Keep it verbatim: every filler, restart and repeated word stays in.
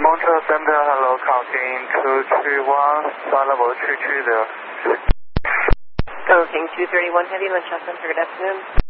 Montreal Center, hello, counting two three one, flight level three three zero. Counting two thirty-one Heavy, Montreal Center, good afternoon.